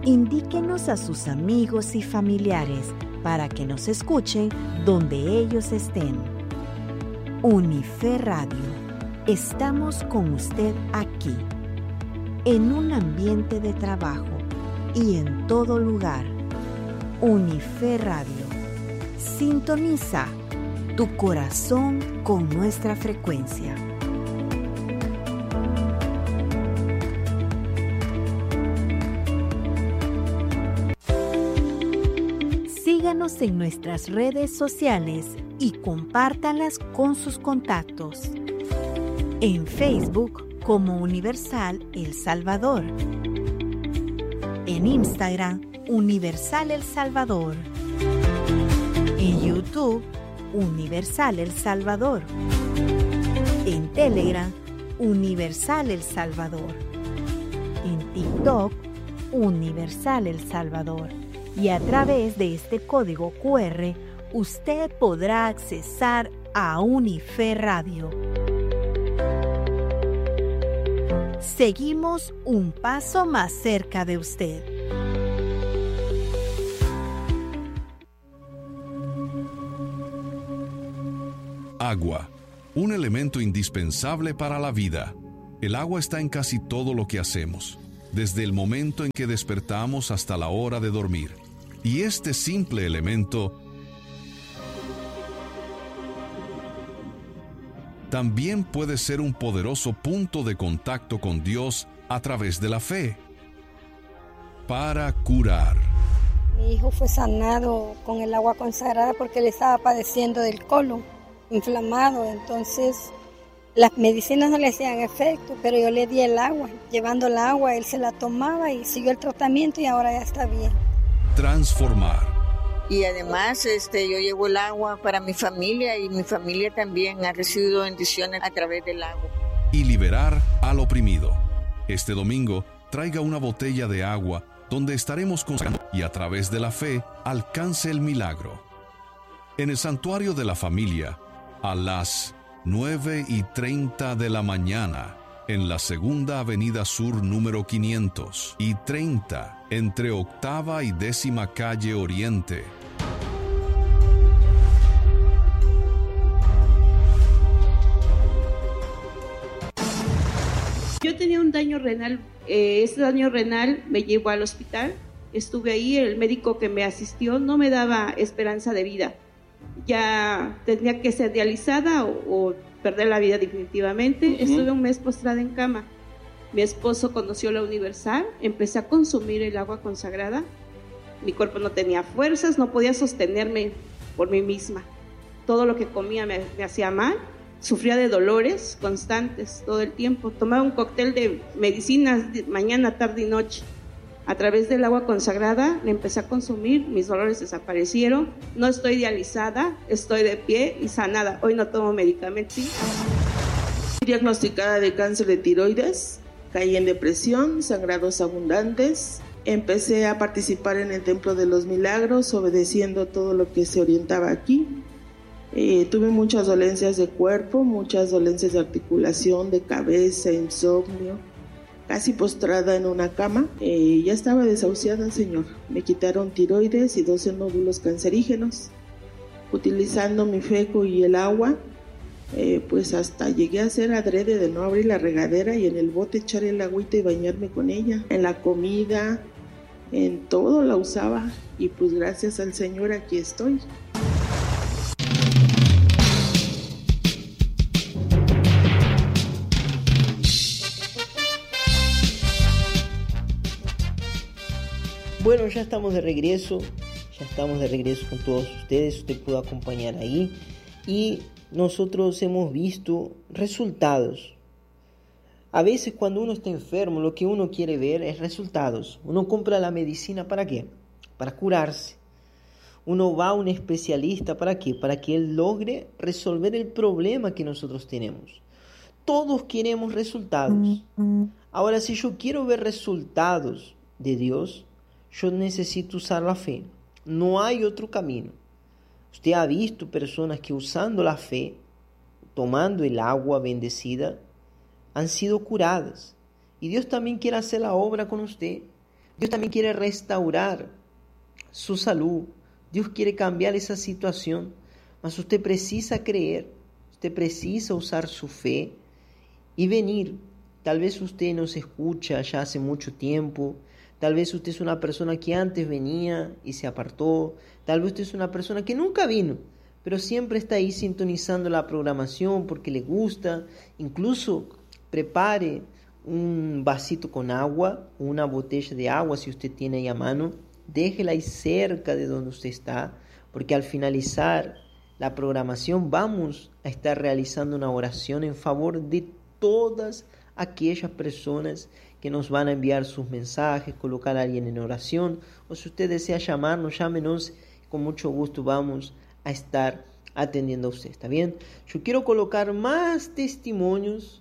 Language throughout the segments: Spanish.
Indíquenos a sus amigos y familiares para que nos escuchen donde ellos estén. Unife Radio. Estamos con usted aquí, en un ambiente de trabajo y en todo lugar. Unife Radio. Sintoniza tu corazón con nuestra frecuencia. Síganos en nuestras redes sociales y compártanlas con sus contactos. En Facebook como Universal El Salvador. En Instagram Universal El Salvador. En YouTube Universal El Salvador. En Telegram Universal El Salvador. En TikTok Universal El Salvador. Y a través de este código QR, usted podrá accesar a Unife Radio. Seguimos un paso más cerca de usted. Agua, un elemento indispensable para la vida. El agua está en casi todo lo que hacemos, desde el momento en que despertamos hasta la hora de dormir. Y este simple elemento también puede ser un poderoso punto de contacto con Dios a través de la fe. Para curar. Mi hijo fue sanado con el agua consagrada porque él estaba padeciendo del colon inflamado, entonces las medicinas no le hacían efecto, pero yo le di el agua. Llevando el agua, él se la tomaba y siguió el tratamiento y ahora ya está bien. Transformar. Y además yo llevo el agua para mi familia y mi familia también ha recibido bendiciones a través del agua. Y liberar al oprimido. Este domingo, traiga una botella de agua donde estaremos consagrando y a través de la fe alcance el milagro. En el Santuario de la Familia, a las 9:30 de la mañana, en la Segunda Avenida Sur número 530, entre Octava y 10ª Calle Oriente. Yo tenía un daño renal, ese daño renal me llevó al hospital, estuve ahí, el médico que me asistió no me daba esperanza de vida, ya tenía que ser dializada o perder la vida definitivamente. Estuve un mes postrada en cama. Mi esposo conoció la Universal, empecé a consumir el agua consagrada, mi cuerpo no tenía fuerzas, no podía sostenerme por mí misma, todo lo que comía me hacía mal, sufría de dolores constantes todo el tiempo, tomaba un cóctel de medicinas mañana, tarde y noche. A través del agua consagrada le empecé a consumir, mis dolores desaparecieron, no estoy dializada, estoy de pie y sanada. Hoy no tomo medicamentos. ¿Sí? Diagnosticada de cáncer de tiroides, caí en depresión, sangrados abundantes. Empecé a participar en el Templo de los Milagros, obedeciendo todo lo que se orientaba aquí. Tuve muchas dolencias de cuerpo, muchas dolencias de articulación, de cabeza, insomnio. Casi postrada en una cama, ya estaba desahuciada, Señor. Me quitaron tiroides y 12 nódulos cancerígenos. Utilizando mi feco y el agua, pues hasta llegué a hacer adrede de no abrir la regadera y en el bote echar el agüita y bañarme con ella. En la comida, en todo la usaba y pues gracias al Señor aquí estoy. Bueno, ya estamos de regreso con todos ustedes, usted pudo acompañar ahí y nosotros hemos visto resultados. A veces cuando uno está enfermo, lo que uno quiere ver es resultados. Uno compra la medicina ¿para qué? Para curarse. Uno va a un especialista ¿para qué? Para que él logre resolver el problema que nosotros tenemos. Todos queremos resultados. Ahora, si yo quiero ver resultados de Dios, yo necesito usar la fe. No hay otro camino. Usted ha visto personas que usando la fe, tomando el agua bendecida, han sido curadas. Y Dios también quiere hacer la obra con usted. Dios también quiere restaurar su salud. Dios quiere cambiar esa situación. Mas usted precisa creer, usted precisa usar su fe y venir. Tal vez usted nos escucha ya hace mucho tiempo. Tal vez usted es una persona que antes venía y se apartó. Tal vez usted es una persona que nunca vino, pero siempre está ahí sintonizando la programación porque le gusta. Incluso prepare un vasito con agua, una botella de agua si usted tiene ahí a mano. Déjela ahí cerca de donde usted está, porque al finalizar la programación vamos a estar realizando una oración en favor de todas aquellas personas que nos van a enviar sus mensajes, colocar a alguien en oración, o si usted desea llamarnos, llámenos, con mucho gusto vamos a estar atendiendo a usted, ¿está bien? Yo quiero colocar más testimonios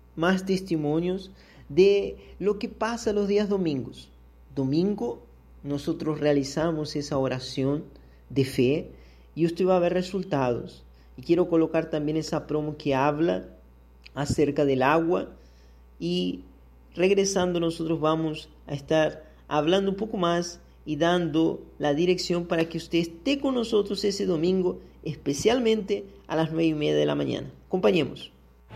de lo que pasa los días domingos. Domingo nosotros realizamos esa oración de fe y usted va a ver resultados. Y quiero colocar también esa promo que habla acerca del agua. Y regresando nosotros vamos a estar hablando un poco más y dando la dirección para que usted esté con nosotros ese domingo, especialmente a las 9:30 de la mañana. Acompañemos.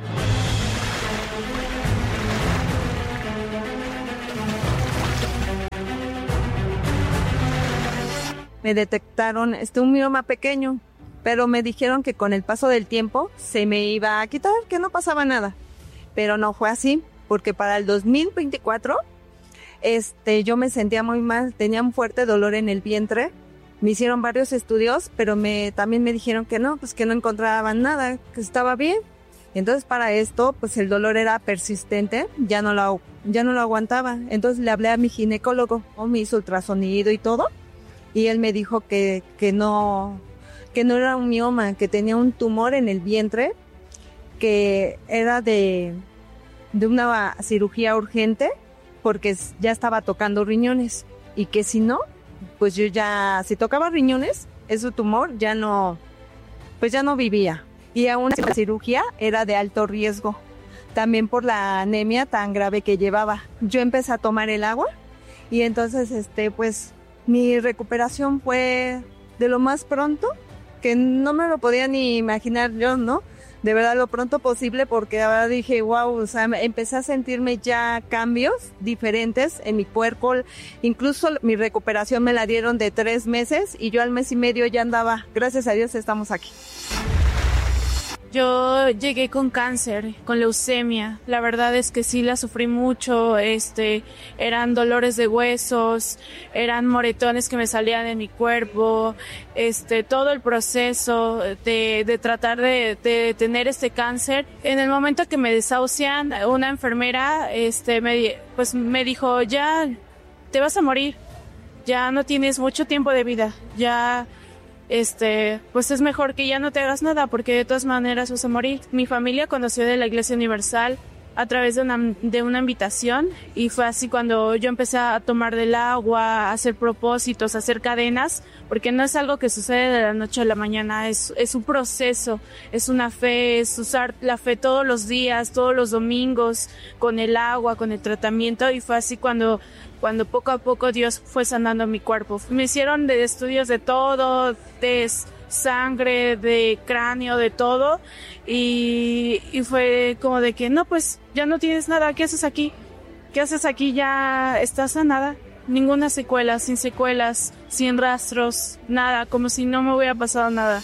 Me detectaron un mioma pequeño, pero me dijeron que con el paso del tiempo se me iba a quitar, que no pasaba nada. Pero no fue así, porque para el 2024 yo me sentía muy mal, tenía un fuerte dolor en el vientre. Me hicieron varios estudios, pero también me dijeron que no, pues que no encontraban nada, que estaba bien. Entonces para esto, pues el dolor era persistente, ya no lo aguantaba. Entonces le hablé a mi ginecólogo, me hizo ultrasonido y todo. Y él me dijo que no era un mioma, que tenía un tumor en el vientre, que era de una cirugía urgente, porque ya estaba tocando riñones. Y que si no, pues si tocaba riñones, ese tumor ya no vivía. Y aún la cirugía era de alto riesgo, también por la anemia tan grave que llevaba. Yo empecé a tomar el agua y entonces pues mi recuperación fue de lo más pronto, que no me lo podía ni imaginar yo, ¿no? De verdad, lo pronto posible, porque ahora dije, wow, o sea, empecé a sentirme ya cambios diferentes en mi cuerpo. Incluso mi recuperación me la dieron de 3 meses y yo al mes y medio ya andaba. Gracias a Dios estamos aquí. Yo llegué con cáncer, con leucemia. La verdad es que sí la sufrí mucho. Eran dolores de huesos, eran moretones que me salían de mi cuerpo. Todo el proceso de tratar de tener este cáncer. En el momento que me desahucian, una enfermera, me dijo, ya te vas a morir. Ya no tienes mucho tiempo de vida. Ya pues es mejor que ya no te hagas nada, porque de todas maneras vas a morir. Mi familia conoció de la Iglesia Universal a través de una invitación, y fue así cuando yo empecé a tomar del agua, a hacer propósitos, a hacer cadenas, porque no es algo que sucede de la noche a la mañana, es un proceso, es una fe, es usar la fe todos los días, todos los domingos, con el agua, con el tratamiento, y fue así cuando poco a poco Dios fue sanando mi cuerpo. Me hicieron de estudios de todo, de sangre, de cráneo, de todo, y fue como de que no, pues ya no tienes nada, ¿qué haces aquí? ¿Qué haces aquí? Ya estás sanada, ninguna secuela, sin secuelas, sin rastros, nada, como si no me hubiera pasado nada.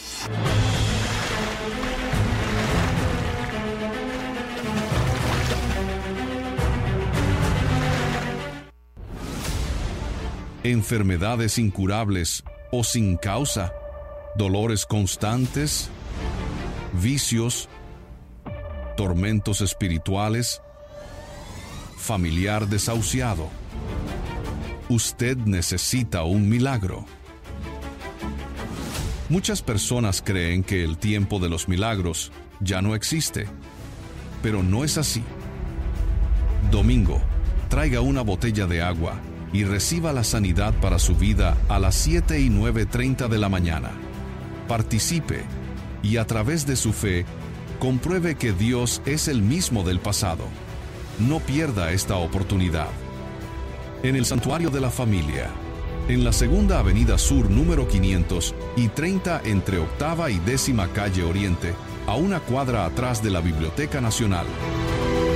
Enfermedades incurables o sin causa, dolores constantes, vicios, tormentos espirituales, familiar desahuciado. Usted necesita un milagro. Muchas personas creen que el tiempo de los milagros ya no existe, pero no es así. Domingo, traiga una botella de agua y reciba la sanidad para su vida a las 7 y 9:30 de la mañana. Participe y a través de su fe, compruebe que Dios es el mismo del pasado. No pierda esta oportunidad. en el Santuario de la Familia, en la Segunda Avenida Sur número 500 y 30 entre Octava y 10ª Calle Oriente, a una cuadra atrás de la Biblioteca Nacional.